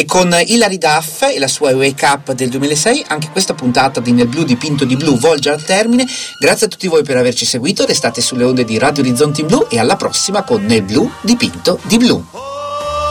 E con Hilary Duff e la sua Wake Up del 2006, anche questa puntata di Nel Blu dipinto di blu volge al termine. Grazie a tutti voi per averci seguito, restate sulle onde di Radio Orizzonti in Blu e alla prossima con Nel Blu dipinto di blu.